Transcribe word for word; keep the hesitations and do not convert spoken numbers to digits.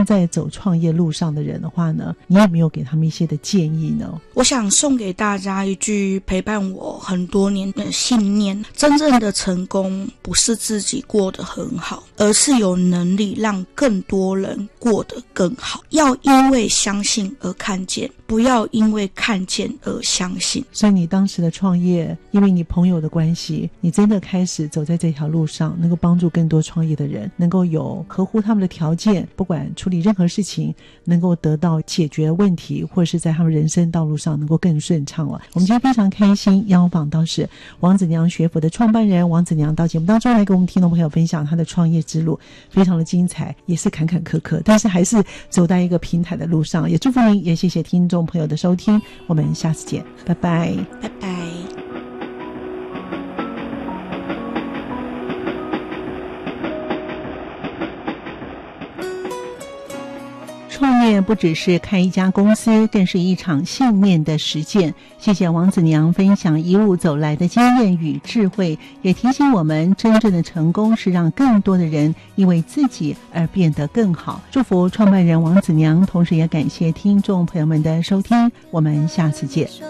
正在走创业路上的人的话呢，你有没有给他们一些的建议呢？ 我想送给大家一句陪伴我很多年的信念：真正的成功不是自己过得很好，而是有能力让更多人过得更好。要因为相信而看见，不要因为看见而相信。 所以你当时的创业，因为你朋友的关系，你真的开始走在这条路上，能够帮助更多创业的人，能够有合乎他们的条件，不管处理任何事情能够得到解决问题，或者是在他们人生道路上能够更顺畅了。我们今天非常开心邀访到是王子娘学府的创办人王子娘，到节目当中来跟我们听众朋友分享她的创业之路，非常的精彩，也是坎坎坷坷，但是还是走在一个平坦的路上。也祝福您，也谢谢听众朋友的收听，我们下次见，拜拜， 拜拜。 创业不只是开一家公司，更是一场信念的实践。谢谢王子娘分享一路走来的经验与智慧，也提醒我们真正的成功是让更多的人因为自己而变得更好。祝福创办人王子娘，同时也感谢听众朋友们的收听，我们下次见。